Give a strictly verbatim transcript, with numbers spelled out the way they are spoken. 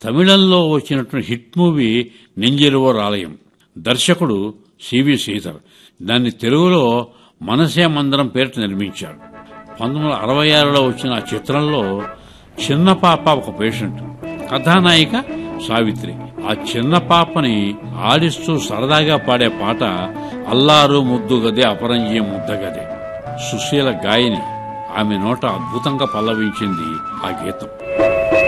తమిళంలో వచ్చినటువంటి hit movie నెంజిరువోర్ ఆలయం. దర్శకుడు సివి శ్రీధర్. దాన్ని తెలుగులో మనసే మందిరం పేరిట నిర్మించాడు. పంతొమ్మిది వందల అరవై ఆరులో వచ్చిన ఆ చిత్రంలో చిన్న పాప ఒక పేషెంట్, కథానాయిక సావిత్రి. ఆ చిన్న పాపని ఆడిస్తూ సరదాగా పాడే పాట అల్లారు ముద్దు గదే అపరంజీ ముద్దగదే. సుశీల గాయని, ఆమె నోట అద్భుతంగా పల్లవించింది ఆ గీతం.